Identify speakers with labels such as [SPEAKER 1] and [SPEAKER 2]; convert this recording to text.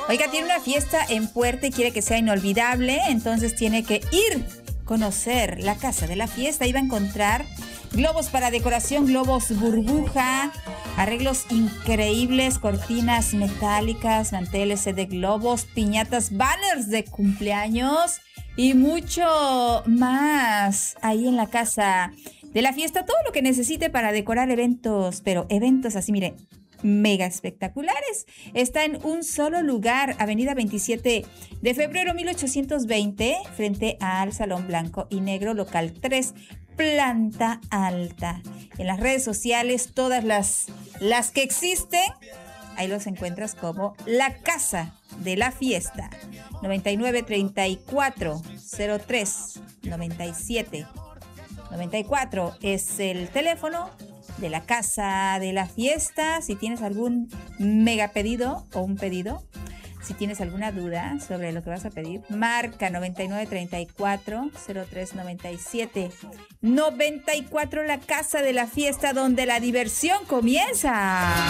[SPEAKER 1] Oiga, tiene una fiesta en Puerta y quiere que sea inolvidable, entonces tiene que ir conocer la casa de la fiesta. Ahí va a encontrar globos para decoración, globos burbuja, arreglos increíbles, cortinas metálicas, manteles de globos, piñatas, banners de cumpleaños y mucho más. Ahí en la casa de la fiesta, todo lo que necesite para decorar eventos, pero eventos así, mire, mega espectaculares. Está en un solo lugar, Avenida 27 de febrero 1820, frente al Salón Blanco y Negro, local 3, planta alta. En las redes sociales, todas las que existen, ahí los encuentras como La Casa de la Fiesta. 99 34 03 97 94 es el teléfono de La Casa de la Fiesta. Si tienes algún mega pedido o un pedido, si tienes alguna duda sobre lo que vas a pedir, marca 99 34 03 97 94, La Casa de la Fiesta, donde la diversión comienza.